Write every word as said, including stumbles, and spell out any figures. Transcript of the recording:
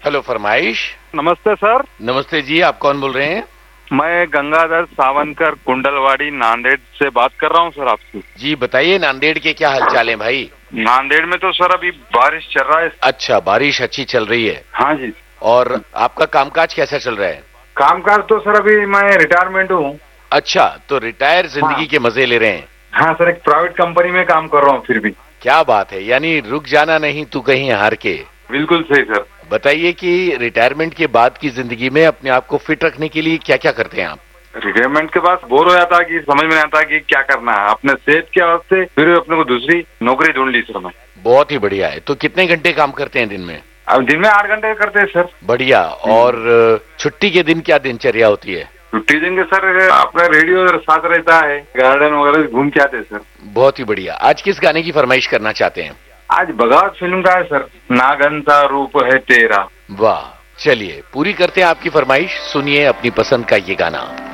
Hello फरमाइश। नमस्ते sir. नमस्ते जी, आप कौन बोल रहे हैं? मैं गंगाधर सावनकर कुंडलवाड़ी नांदेड़ से बात कर रहा हूँ सर आपसे। जी बताइए, नांदेड़ के क्या हालचाल है भाई? नांदेड़ में तो सर अभी बारिश चल रहा है। अच्छा, बारिश अच्छी चल रही है। हाँ जी। और आपका कामकाज कैसा चल रहा है? कामकाज तो सर अभी मैं रिटायरमेंट हूँ। अच्छा, तो रिटायर जिंदगी हाँ। के मजे ले रहे हैं। हाँ सर, एक प्राइवेट कंपनी में काम कर रहा हूँ फिर भी। क्या बात है, यानी रुक जाना नहीं तू कहीं हार के। बिल्कुल सही सर। बताइए कि रिटायरमेंट के बाद की जिंदगी में अपने आप को फिट रखने के लिए क्या क्या करते हैं आप? रिटायरमेंट के बाद बोर हो जाता कि समझ में नहीं आता कि क्या करना है अपने सेहत के वास्ते, फिर अपने को दूसरी नौकरी ढूंढ ली सर मैं। बहुत ही बढ़िया है। तो कितने घंटे काम करते हैं दिन में? अब दिन में आठ घंटे करते हैं सर। बढ़िया। और छुट्टी के दिन क्या दिनचर्या होती है? छुट्टी दिन के सर अपना रेडियो साथ रहता है, गार्डन वगैरह घूम के आते हैं सर। बहुत ही बढ़िया। आज किस गाने की फरमाइश करना चाहते हैं? आज बगावत फिल्म का है सर, नागन सा रूप है तेरा। वाह, चलिए पूरी करते हैं आपकी फरमाइश। सुनिए अपनी पसंद का ये गाना।